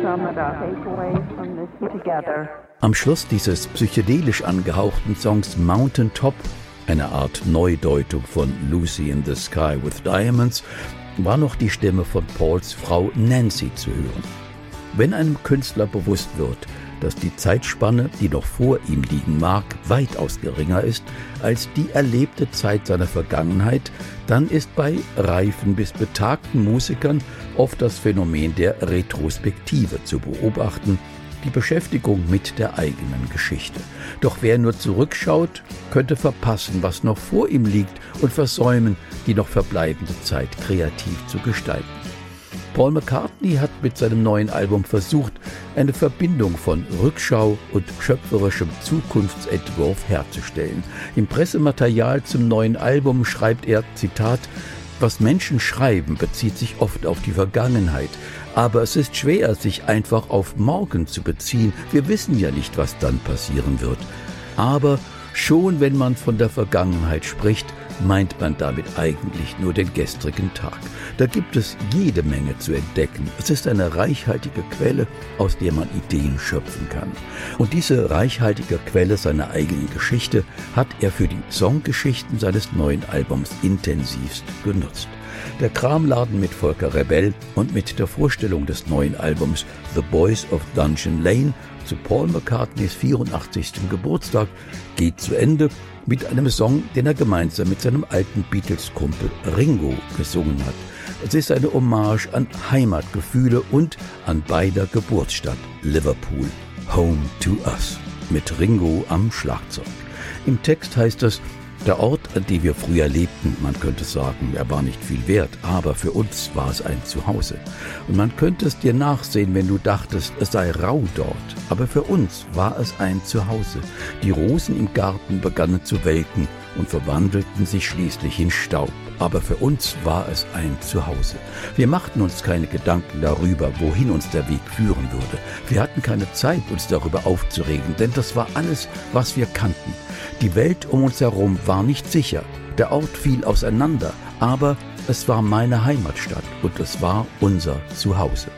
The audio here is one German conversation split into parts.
Am Schluss dieses psychedelisch angehauchten Songs Mountain Top, eine Art Neudeutung von Lucy in the Sky with Diamonds, war noch die Stimme von Pauls Frau Nancy zu hören. Wenn einem Künstler bewusst wird, dass die Zeitspanne, die noch vor ihm liegen mag, weitaus geringer ist als die erlebte Zeit seiner Vergangenheit, dann ist bei reifen bis betagten Musikern oft das Phänomen der Retrospektive zu beobachten, die Beschäftigung mit der eigenen Geschichte. Doch wer nur zurückschaut, könnte verpassen, was noch vor ihm liegt und versäumen, die noch verbleibende Zeit kreativ zu gestalten. Paul McCartney hat mit seinem neuen Album versucht, eine Verbindung von Rückschau und schöpferischem Zukunftsentwurf herzustellen. Im Pressematerial zum neuen Album schreibt er, Zitat, »Was Menschen schreiben, bezieht sich oft auf die Vergangenheit. Aber es ist schwer, sich einfach auf morgen zu beziehen. Wir wissen ja nicht, was dann passieren wird. Aber schon wenn man von der Vergangenheit spricht, meint man damit eigentlich nur den gestrigen Tag. Da gibt es jede Menge zu entdecken. Es ist eine reichhaltige Quelle, aus der man Ideen schöpfen kann. Und diese reichhaltige Quelle seiner eigenen Geschichte hat er für die Songgeschichten seines neuen Albums intensivst genutzt. Der Kramladen mit Volker Rebell und mit der Vorstellung des neuen Albums The Boys of Dungeon Lane zu Paul McCartneys 84. Geburtstag geht zu Ende mit einem Song, den er gemeinsam mit seinem alten Beatles-Kumpel Ringo gesungen hat. Es ist eine Hommage an Heimatgefühle und an beider Geburtsstadt Liverpool, Home to Us, mit Ringo am Schlagzeug. Im Text heißt es, der Ort, an dem wir früher lebten, man könnte sagen, er war nicht viel wert, aber für uns war es ein Zuhause. Und man könnte es dir nachsehen, wenn du dachtest, es sei rau dort, aber für uns war es ein Zuhause. Die Rosen im Garten begannen zu welken und verwandelten sich schließlich in Staub. Aber für uns war es ein Zuhause. Wir machten uns keine Gedanken darüber, wohin uns der Weg führen würde. Wir hatten keine Zeit, uns darüber aufzuregen, denn das war alles, was wir kannten. Die Welt um uns herum war nicht sicher. Der Ort fiel auseinander, aber es war meine Heimatstadt und es war unser Zuhause.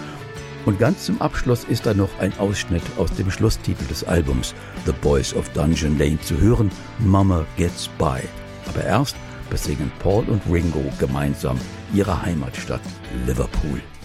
Und ganz zum Abschluss ist da noch ein Ausschnitt aus dem Schlusstitel des Albums The Boys of Dungeon Lane zu hören, Mama Gets By. Aber erst besingen Paul und Ringo gemeinsam ihre Heimatstadt Liverpool.